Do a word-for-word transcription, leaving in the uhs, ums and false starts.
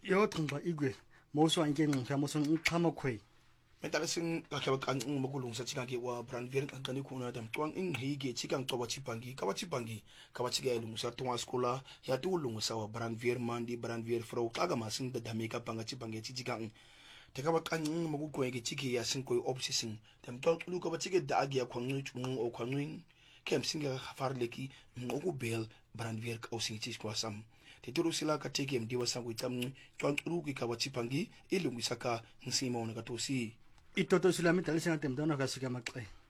yo thangba igwe moso anke ngsa moso ngkhama khwe mentala sing ka khaba kan ng makulungsa chika ke wa Brandweer kan kan ku na dam twang ing hige chika ng toba chipangi ka wa chipangi ka wa chika ilungsa twa skola ya tu lungsa wa Brandweer mandi Brandweer fro kaga masing da dame ka panga chipangi chika ng te ka wa kan ng magukwe ke chiki ya sing koy obsessing dam twang lu ka wa chika da agya kwangnu chung o kwangnu kem singa farleki ngoku bel Brandweer ka osing chis kwa sam te turu sila ka teke mdiwa sangu itam tuan uruki ka wachipangi ilungu saka nsima ona katosi itoto sila mitali sanga temdana ka sika makle